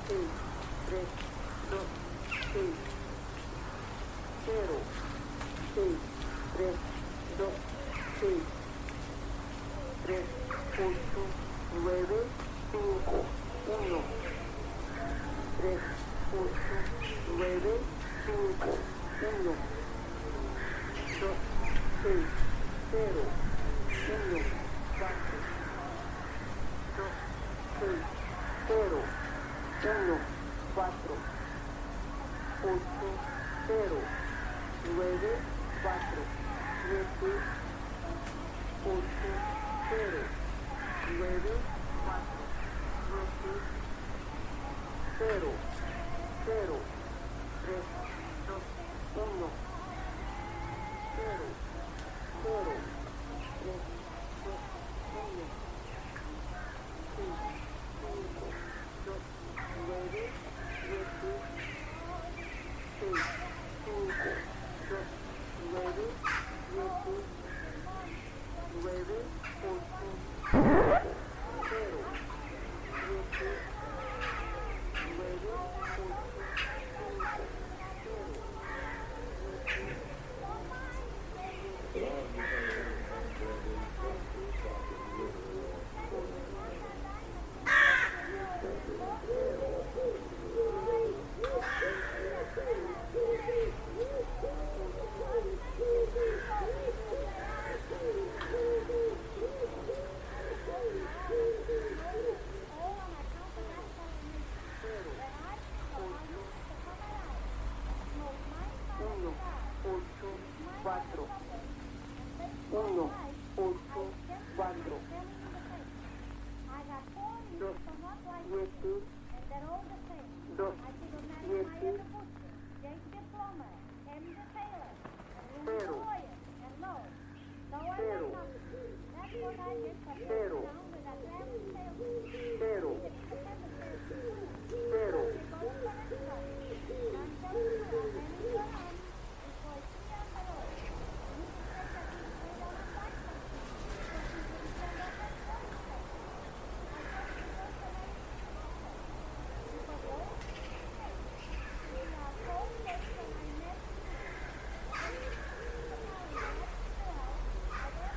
6, 3, 2, 6, 0, 6, 3, 2, 6, 3, 8, 9, 5, 1, 3, 8, 9, 5, 1, 2, 6, 0, 1, 4, 2, 6, 0, 1, 4, 8, 0, 9, 4, 7, 8, 0, 9, 4, 7, 0, 0, 3, 2, 1, 0, 0, 3, 2, 1, 6, 5, 2, 9, 7, 6, 5, 2, 9, 7, 9, 8, 0, 7, 9, 8, 5, 4, 1, 8, 4, 2, 7, 2, 7, 0, 0, 0, 0,